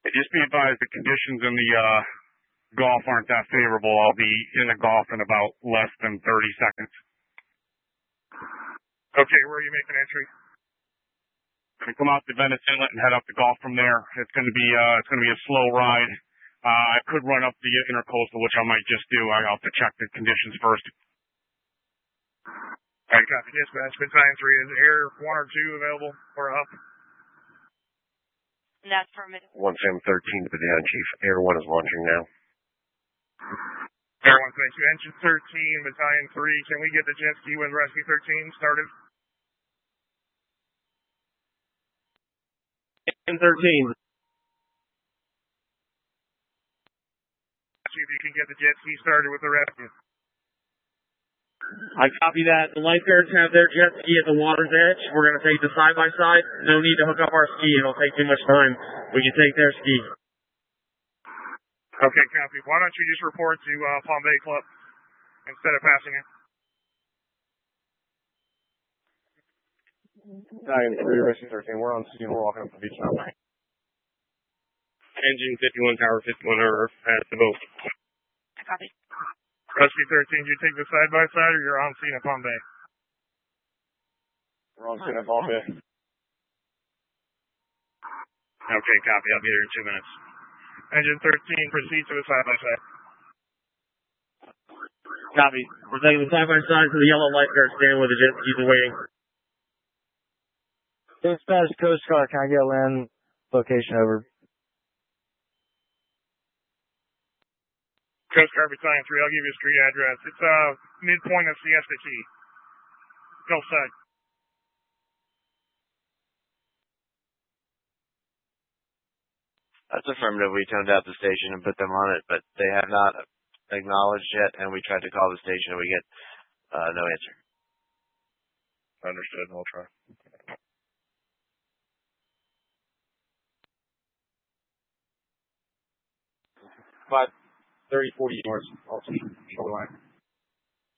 Just be advised the conditions in the golf aren't that favorable. I'll be in the golf in about less than 30 seconds. Okay, where are you making entry? I come out to Venice Inlet and head up the golf from there. It's going to be a slow ride. I could run up the intercoastal, which I might just do. I'll have to check the conditions first. All right, copy. Dispatch. Battalion 3, is Air 1 or 2 available or up? That's affirmative. 1 Sam 13 to Battalion Chief. Air 1 is launching now. Air 1, thank you. Engine 13, Battalion 3. Can we get the jet ski with Rescue 13 started? Engine 13. See if you can get the jet ski started with the rescue. I copy that. The lifeguards have their jet ski at the water's edge. We're going to take the side-by-side. No need to hook up our ski. It'll take too much time. We can take their ski. Okay, copy. Why don't you just report to Palm Bay Club instead of passing it? Battalion 3, Rescue 13. We're on scene. We're walking up the beach now. Engine 51, Tower 51 are at the boat. I copy. Rescue 13, did you take the side-by-side or you're on scene at Palm Bay? We're on scene at Palm Bay. Okay, copy. I'll be there in 2 minutes. Engine 13, proceed to the side-by-side. Copy. We're taking the side-by-side to the yellow lifeguard stand where the jet skis are waiting. Dispatch Coast Guard, can I get a land location over? Coast Guard Battalion 3, I'll give you a street address. It's midpoint of Siesta Key. Gulf side. That's affirmative. We toned out the station and put them on it, but they have not acknowledged yet, and we tried to call the station and we get no answer. Understood. We'll try. 5:30, 40 north.